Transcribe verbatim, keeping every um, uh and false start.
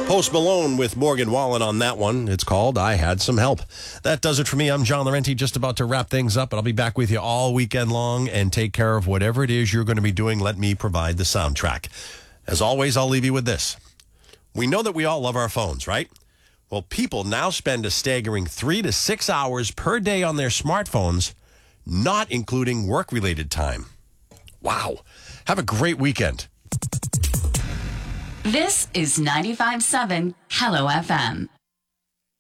Post Malone with Morgan Wallen on that one. It's called I Had Some Help. That does it for me. I'm John Laurenti, just about to wrap things up, but I'll be back with you all weekend long and take care of whatever it is you're going to be doing. Let me provide the soundtrack. As always, I'll leave you with this. We know that we all love our phones, right? Well, people now spend a staggering three to six hours per day on their smartphones, not including work-related time. Wow. Have a great weekend. This is ninety-five point seven Hello F M.